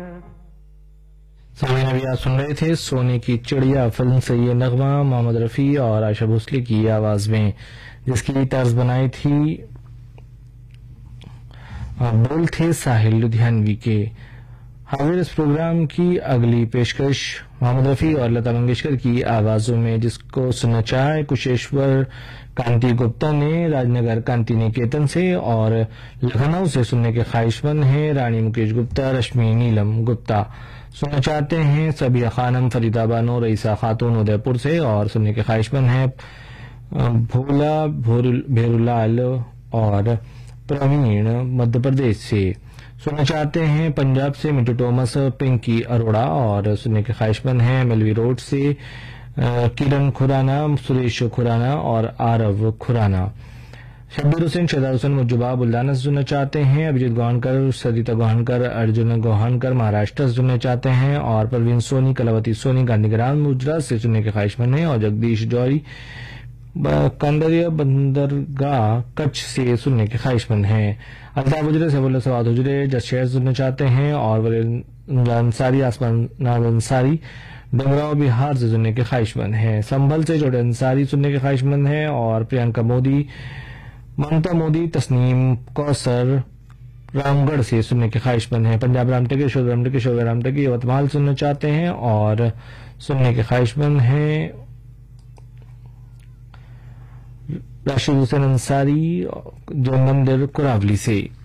समय अभी आप सुन रहे थे सोने की चिड़िया फिल्म से ये नगमा मोहम्मद रफी और आशा भोसले की आवाज में, जिसकी तर्ज बनाई थी बोल थे साहिल लुधियानवी के। हाजिर इस प्रोग्राम की अगली पेशकश मोहम्मद रफी और लता मंगेशकर की आवाजों में, जिसको सुनना चाहे कुशेश्वर कांति गुप्ता ने राजनगर कांति निकेतन से, और लखनऊ से सुनने के ख्वाहिशमंद हैं रानी मुकेश गुप्ता, रश्मि नीलम गुप्ता। सुनना चाहते हैं सबिया खानम फरीदाबाद और रईसा खातून उदयपुर से, और सुनने के ख्वाहिशमंद हैं भोला भेरूलाल और प्रवीण मध्य प्रदेश से। सुनना चाहते हैं पंजाब से मिंटू टोमस, पिंकी अरोड़ा, और सुनने के ख्वाहिशमंद हैं एमएलवी रोड से किरण खुराना, सुरेश खुराना और आरव खुराना। शब्बीर हुसैन, शहजाद हुसैन, मुजुबा बुल्दाना से सुनना चाहते हैं, अभिजीत गोहानकर, सरिता गोहानकर, अर्जुन गोहानकर महाराष्ट्र से सुनना चाहते हैं, और परवीन सोनी, कलावती सोनी गांधीग्राम गुजरात से सुनने के ख्वाहिशमंद हैं, और जगदीश जौहरी कंडरिया बंदरगाह कच्छ से सुनने के ख्वाहिशमंद हैं। अल्ताफ हुजरे, सैफुल्लाह सवाद हुजरे जस्ट शहर सुनना चाहते हैं, और वलीद अंसारी, आसमान नाज अंसारी डुमराव बिहार से सुनने के ख्वाहिशमंद हैं। संभल से जोड़े अंसारी सुनने के ख्वाहिशमंद हैं, और प्रियंका मोदी, ममता मोदी, तस्नीम कौसर रामगढ़ से सुनने के ख्वाहिशमंद हैं। पंजाब रामटेके, शोध रामटेके, शोभा रामटेके यवतमाल सुनना चाहते हैं, और सुनने के ख्वाहिशमंद हैं राशिद हुसैन अंसारी जो मंदिर कुरावली से।